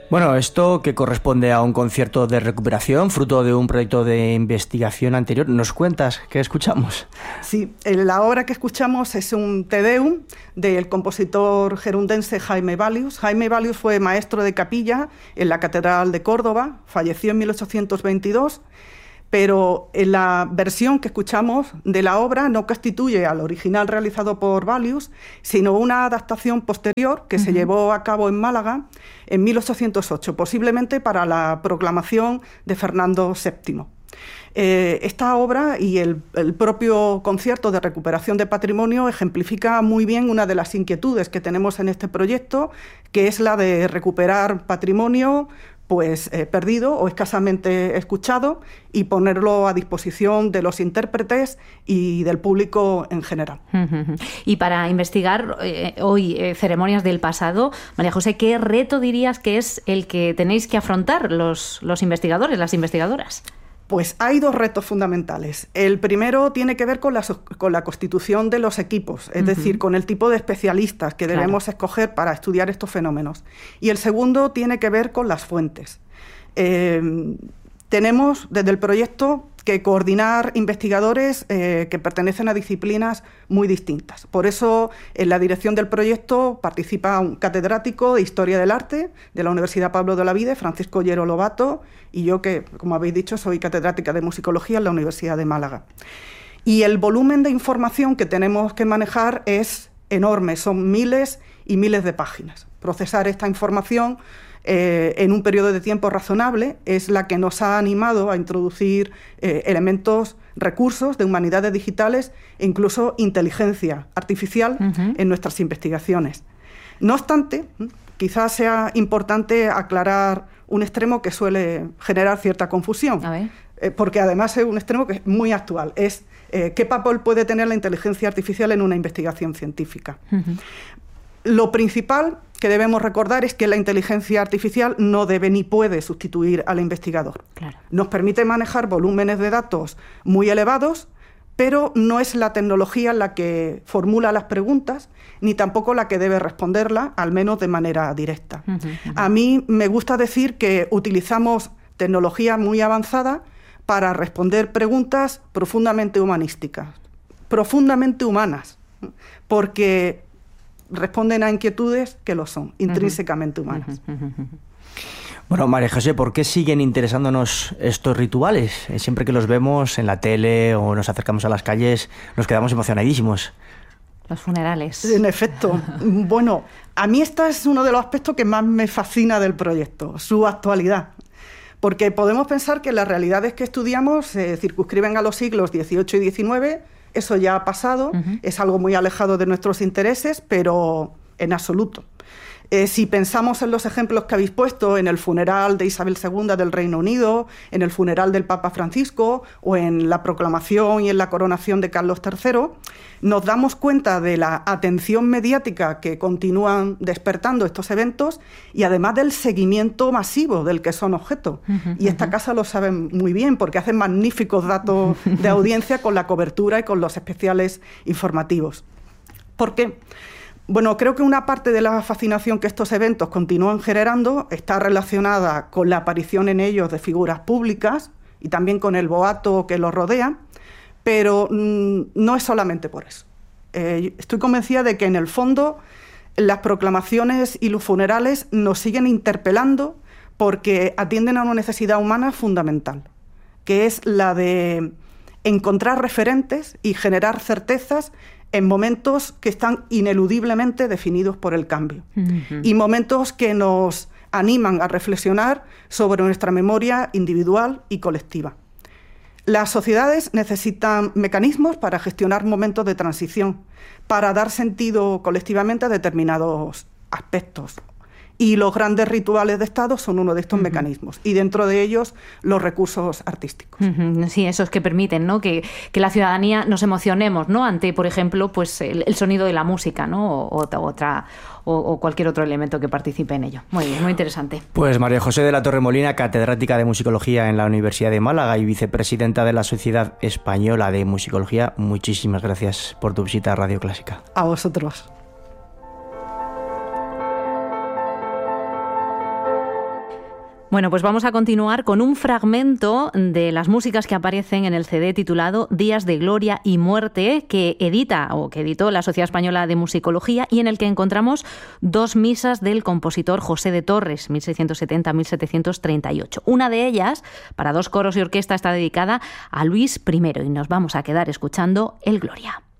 Bueno, esto que corresponde a un concierto de recuperación, fruto de un proyecto de investigación anterior. ¿Nos cuentas qué escuchamos? Sí, la obra que escuchamos es un Te Deum del compositor gerundense Jaime Balius. Jaime Balius fue maestro de capilla en la Catedral de Córdoba, falleció en 1822, pero en la versión que escuchamos de la obra no constituye al original realizado por Balius, sino una adaptación posterior que se llevó a cabo en Málaga en 1808, posiblemente para la proclamación de Fernando VII. Esta obra y el propio concierto de recuperación de patrimonio ejemplifica muy bien una de las inquietudes que tenemos en este proyecto, que es la de recuperar patrimonio perdido o escasamente escuchado y ponerlo a disposición de los intérpretes y del público en general. Y para investigar hoy ceremonias del pasado, María José, ¿qué reto dirías que es el que tenéis que afrontar los investigadores, las investigadoras? Pues hay dos retos fundamentales. El primero tiene que ver con la constitución de los equipos, es decir, con el tipo de especialistas que debemos escoger para estudiar estos fenómenos. Y el segundo tiene que ver con las fuentes. Tenemos desde el proyecto que coordinar investigadores que pertenecen a disciplinas muy distintas. Por eso, en la dirección del proyecto participa un catedrático de Historia del Arte de la Universidad Pablo de Olavide, Francisco Llero Lobato, y yo que, como habéis dicho, soy catedrática de Musicología en la Universidad de Málaga. Y el volumen de información que tenemos que manejar es enorme, son miles y miles de páginas. Procesar esta información en un periodo de tiempo razonable es la que nos ha animado a introducir elementos, recursos de humanidades digitales e incluso inteligencia artificial en nuestras investigaciones. No obstante, quizás sea importante aclarar un extremo que suele generar cierta confusión, porque además es un extremo que es muy actual, es qué papel puede tener la inteligencia artificial en una investigación científica. Lo principal que debemos recordar es que la inteligencia artificial no debe ni puede sustituir al investigador. Claro. Nos permite manejar volúmenes de datos muy elevados, pero no es la tecnología la que formula las preguntas, ni tampoco la que debe responderlas, al menos de manera directa. A mí me gusta decir que utilizamos tecnología muy avanzada para responder preguntas profundamente humanísticas, profundamente humanas, porque responden a inquietudes que lo son, intrínsecamente humanas. Bueno, María José, ¿por qué siguen interesándonos estos rituales? Siempre que los vemos en la tele o nos acercamos a las calles, nos quedamos emocionadísimos. Los funerales. En efecto. Bueno, a mí este es uno de los aspectos que más me fascina del proyecto, su actualidad. Porque podemos pensar que las realidades que estudiamos se circunscriben a los siglos XVIII y XIX. Eso ya ha pasado, es algo muy alejado de nuestros intereses, pero en absoluto. Si pensamos en los ejemplos que habéis puesto, en el funeral de Isabel II del Reino Unido, en el funeral del Papa Francisco o en la proclamación y en la coronación de Carlos III, nos damos cuenta de la atención mediática que continúan despertando estos eventos y además del seguimiento masivo del que son objeto. Y esta casa lo sabe muy bien porque hacen magníficos datos de audiencia con la cobertura y con los especiales informativos. ¿Por qué? Bueno, creo que una parte de la fascinación que estos eventos continúan generando está relacionada con la aparición en ellos de figuras públicas y también con el boato que los rodea, pero no es solamente por eso. Estoy convencida de que en el fondo las proclamaciones y los funerales nos siguen interpelando porque atienden a una necesidad humana fundamental, que es la de encontrar referentes y generar certezas en momentos que están ineludiblemente definidos por el cambio y momentos que nos animan a reflexionar sobre nuestra memoria individual y colectiva. Las sociedades necesitan mecanismos para gestionar momentos de transición, para dar sentido colectivamente a determinados aspectos. Y los grandes rituales de Estado son uno de estos mecanismos, y dentro de ellos los recursos artísticos. Sí, esos que permiten, ¿no?, que la ciudadanía nos emocionemos, ¿no?, ante, por ejemplo, pues el sonido de la música, ¿no?, o cualquier otro elemento que participe en ello. Muy bien, muy interesante. Pues María José de la Torremolina, catedrática de Musicología en la Universidad de Málaga y vicepresidenta de la Sociedad Española de Musicología, muchísimas gracias por tu visita a Radio Clásica. A vosotros. Bueno, pues vamos a continuar con un fragmento de las músicas que aparecen en el CD titulado Días de Gloria y Muerte, que editó la Sociedad Española de Musicología, y en el que encontramos 2 misas del compositor José de Torres, 1670-1738. Una de ellas, para 2 coros y orquesta, está dedicada a Luis I, y nos vamos a quedar escuchando el Gloria.